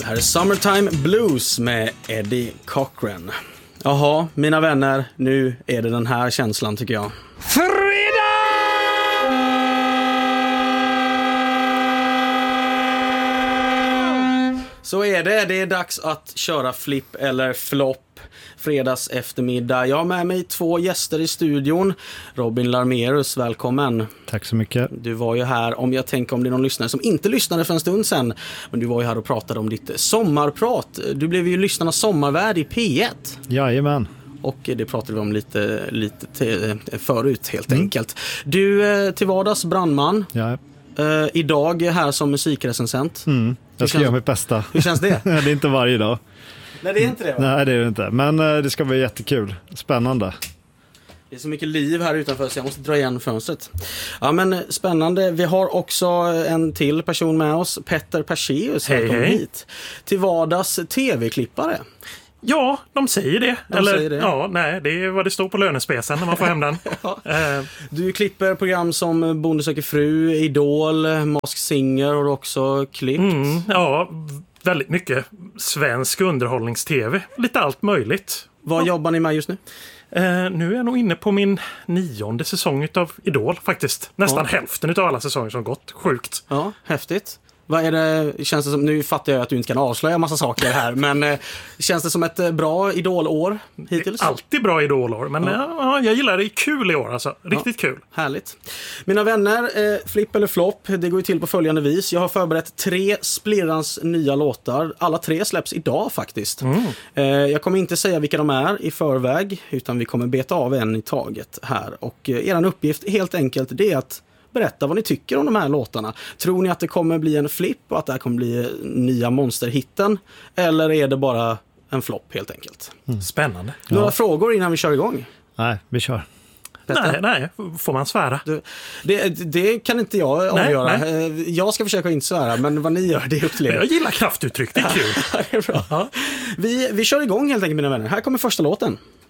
Det här är Summertime Blues med Eddie Cochran. Jaha, mina vänner, nu är det den här känslan tycker jag. Fredag! Så är det är dags att köra flipp eller flopp. Fredags eftermiddag. Jag har med mig 2 gäster i studion. Robin Larmerus, välkommen. Tack så mycket. Du var ju här, om jag tänker om det är någon lyssnare som inte lyssnade för en stund sedan, men du var ju här och pratade om ditt sommarprat. Du blev ju lyssnarnas sommarvärd i P1. Jajamän. Och det pratade vi om lite förut helt enkelt. Du till vardags brandman. Ja. Idag här som musikrecensent. Jag ska göra mitt bästa. Hur känns det? Det är inte varje dag. Nej, det är inte det, va? Nej, det är det inte. Men det ska bli jättekul. Spännande. Det är så mycket liv här utanför så jag måste dra igen fönstret. Ja, men spännande. Vi har också en till person med oss. Petter Perseus. Välkommen hit. Till vardags tv-klippare. Ja, de säger det. Säger det. Ja, nej, det är vad det står på lönespecen när man får hem den. Ja. Du klipper program som Bonde söker fru, Idol, Mask Singer har du också klippt. Ja, väldigt mycket svensk underhållnings-tv. Lite allt möjligt. Vad jobbar ni med just nu? Nu är jag nog inne på min 9:e säsong av Idol faktiskt. Nästan hälften av alla säsonger som gått. Sjukt. Ja, häftigt. Vad är det, känns det som, nu fattar jag att du inte kan avslöja massa saker här, men känns det som ett bra idolår hittills? Alltid bra idolår, men ja, jag gillar det. Kul i år alltså. Riktigt kul. Härligt. Mina vänner, flipp eller flopp, det går ju till på följande vis. Jag har förberett 3 splirrans nya låtar. Alla 3 släpps idag faktiskt. Jag kommer inte säga vilka de är i förväg, utan vi kommer beta av en i taget här. Och eran uppgift helt enkelt, det är att berätta vad ni tycker om de här låtarna. Tror ni att det kommer bli en flipp och att det här kommer bli nya monsterhitten? Eller är det bara en flopp helt enkelt? Spännande. Några frågor innan vi kör igång? Nej, vi kör. Nej, får man svära? Det kan inte jag avgöra. Nej. Jag ska försöka inte svära, men vad ni gör, det är upp till er. Jag gillar kraftuttryck, det är kul. Det är bra. Vi kör igång helt enkelt, mina vänner. Här kommer första låten.